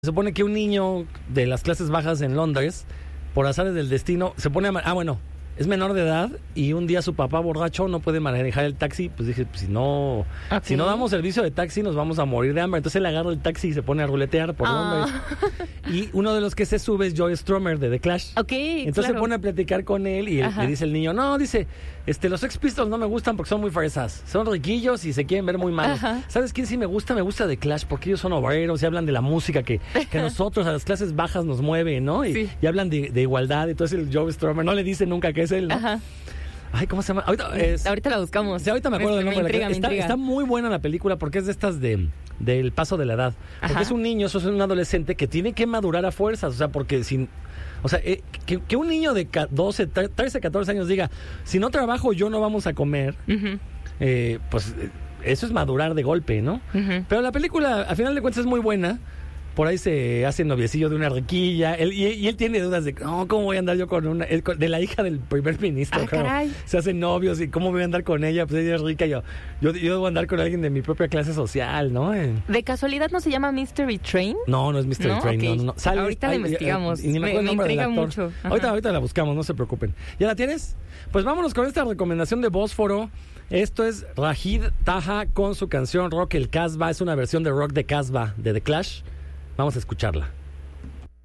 Se supone que un niño de las clases bajas en Londres, por azares del destino, se pone a... es menor de edad y un día su papá borracho no puede manejar el taxi. Pues dije, pues si no damos servicio de taxi nos vamos a morir de hambre. Entonces él agarra el taxi y se pone a ruletear por Londres. Y uno de los que se sube es Joe Strummer de The Clash. Entonces se pone a platicar con él y le dice el niño, los Sex Pistols no me gustan porque son muy fresas. Son riquillos y se quieren ver muy malos. ¿Sabes quién sí me gusta? Me gusta The Clash porque ellos son obreros y hablan de la música que nosotros a las clases bajas nos mueve, ¿no? Y hablan de igualdad. Entonces el Joe Strummer no le dice nunca que es él, ¿no? Ay, ¿cómo se llama? Ahorita la buscamos. Sí, ahorita me acuerdo del nombre. Está muy buena la película porque es de estas del paso de la edad. Porque es un niño, es un adolescente que tiene que madurar a fuerzas. O sea, porque que un niño de 12, 13, 14 años diga, si no trabajo yo no vamos a comer, pues eso es madurar de golpe, ¿no? Pero la película, a final de cuentas, es muy buena. Por ahí se hace noviecillo de una riquilla. Y él tiene dudas de, ¿cómo voy a andar yo de la hija del primer ministro? Caray. Se hacen novios y ¿cómo voy a andar con ella? Pues ella es rica. Yo debo andar con alguien de mi propia clase social, ¿no? ¿De casualidad no se llama Mystery Train? No es Mystery Train. Okay. No. Ahorita la investigamos. Me intriga mucho. Ahorita la buscamos, no se preocupen. ¿Ya la tienes? Pues vámonos con esta recomendación de Bósforo. Esto es Rajid Taha con su canción Rock el Casbah. Es una versión de Rock de Casbah de The Clash. Vamos a escucharla.